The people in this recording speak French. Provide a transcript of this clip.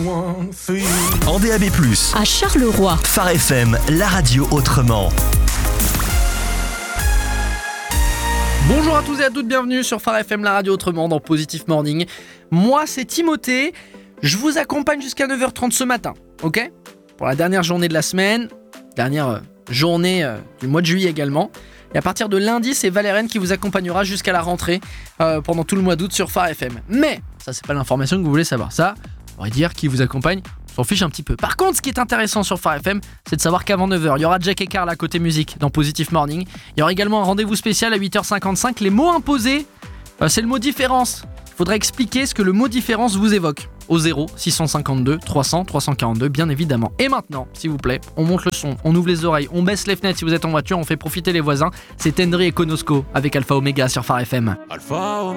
En DAB+, à Charleroi. Phare FM, la radio autrement. Bonjour à tous et à toutes, bienvenue sur Phare FM, la radio autrement dans Positive Morning. Moi c'est Timothée, je vous accompagne jusqu'à 9h30 ce matin, ok ? Pour la dernière journée de la semaine, dernière journée du mois de juillet également. Et à partir de lundi, c'est Valériane qui vous accompagnera jusqu'à la rentrée pendant tout le mois d'août sur Phare FM. Mais ça c'est pas l'information que vous voulez savoir, ça, on va dire qui vous accompagne, on s'en fiche un petit peu. Par contre, ce qui est intéressant sur Phare FM, c'est de savoir qu'avant 9h, il y aura Jack et Carl à côté musique dans Positive Morning. Il y aura également un rendez-vous spécial à 8h55. Les mots imposés, c'est le mot différence. Il faudrait expliquer ce que le mot différence vous évoque. Au 0 652 300 342, bien évidemment. Et maintenant, s'il vous plaît, on monte le son, on ouvre les oreilles, on baisse les fenêtres si vous êtes en voiture, on fait profiter les voisins. C'est Tendry et Konosko avec Alpha Omega sur Phare FM. Alpha Omega.